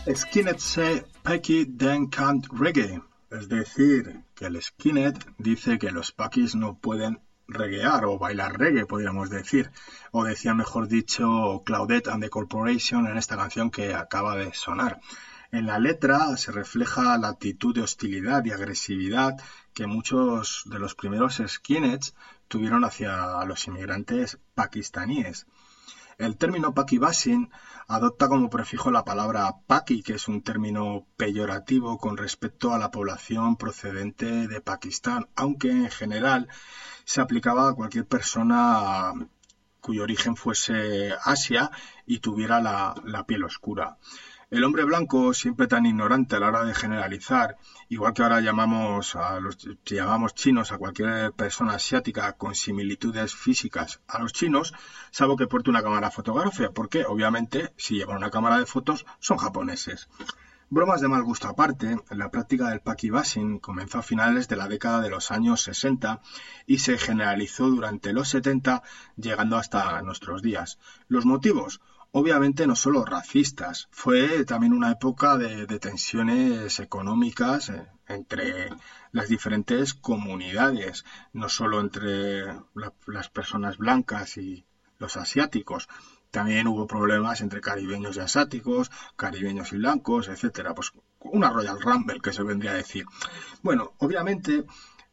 Skinhead say Paki then can't reggae. Es decir, que el skinhead dice que los pakis no pueden reggaear o bailar reggae, podríamos decir. O decía, mejor dicho, Claudette and the Corporation en esta canción que acaba de sonar. En la letra se refleja la actitud de hostilidad y agresividad que muchos de los primeros skinheads tuvieron hacia los inmigrantes pakistaníes. El término Paki Bashing adopta como prefijo la palabra Paki, que es un término peyorativo con respecto a la población procedente de Pakistán, aunque en general se aplicaba a cualquier persona cuyo origen fuese Asia y tuviera la piel oscura. El hombre blanco, siempre tan ignorante a la hora de generalizar, igual que ahora llamamos chinos a cualquier persona asiática con similitudes físicas a los chinos, salvo que porte una cámara fotográfica, porque obviamente si llevan una cámara de fotos son japoneses. Bromas de mal gusto aparte, la práctica del Paki Bashing comenzó a finales de la década de los años 60 y se generalizó durante los 70, llegando hasta nuestros días. ¿Los motivos? Obviamente no solo racistas, fue también una época de tensiones económicas entre las diferentes comunidades, no solo entre las personas blancas y los asiáticos. También hubo problemas entre caribeños y asiáticos, caribeños y blancos, etcétera. Pues una Royal Rumble que se vendría a decir. Bueno, obviamente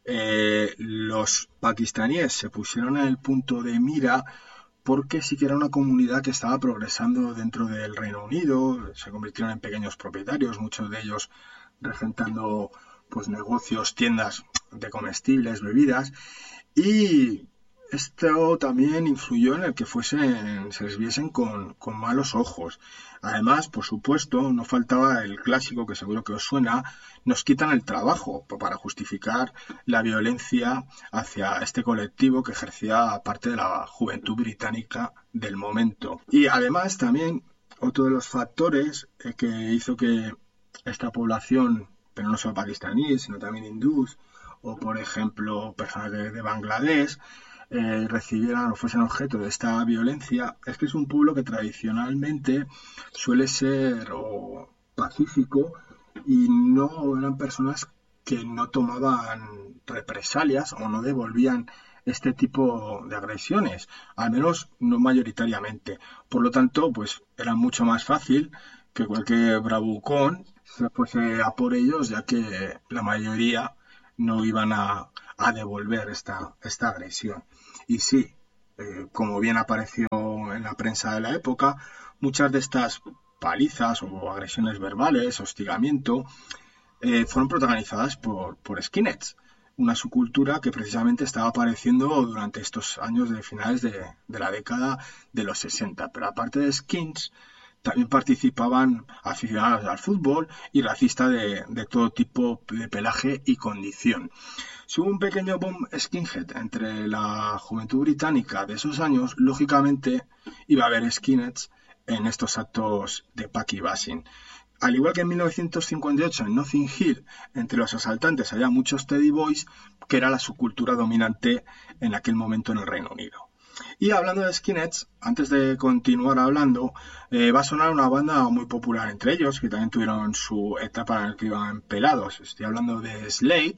los pakistaníes se pusieron en el punto de mira porque sí que era una comunidad que estaba progresando dentro del Reino Unido, se convirtieron en pequeños propietarios, muchos de ellos regentando pues negocios, tiendas de comestibles, bebidas, y esto también influyó en el que se les viesen con malos ojos. Además, por supuesto, no faltaba el clásico que seguro que os suena, nos quitan el trabajo para justificar la violencia hacia este colectivo que ejercía parte de la juventud británica del momento. Y además también otro de los factores que hizo que esta población, pero no solo pakistaníes, sino también hindús, o por ejemplo personas de Bangladesh, recibieran o fuesen objeto de esta violencia, es que es un pueblo que tradicionalmente suele ser pacífico y no eran personas que no tomaban represalias o no devolvían este tipo de agresiones, al menos no mayoritariamente. Por lo tanto, pues era mucho más fácil que cualquier bravucón se fuese a por ellos, ya que la mayoría no iban a devolver esta agresión. Y sí, como bien apareció en la prensa de la época, muchas de estas palizas o agresiones verbales, hostigamiento, fueron protagonizadas por skinheads, una subcultura que precisamente estaba apareciendo durante estos años de finales de la década de los 60. Pero aparte de skins, también participaban aficionados al fútbol y racistas de todo tipo de pelaje y condición. Si hubo un pequeño boom skinhead entre la juventud británica de esos años, lógicamente iba a haber skinheads en estos actos de Paki Bashing. Al igual que en 1958 en Notting Hill, entre los asaltantes había muchos Teddy Boys, que era la subcultura dominante en aquel momento en el Reino Unido. Y hablando de skinheads, antes de continuar hablando, va a sonar una banda muy popular entre ellos, que también tuvieron su etapa en la que iban pelados. Estoy hablando de Slade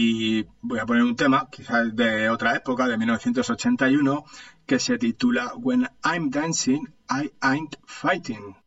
y voy a poner un tema, quizás de otra época, de 1981, que se titula When I'm Dancing, I Ain't Fighting.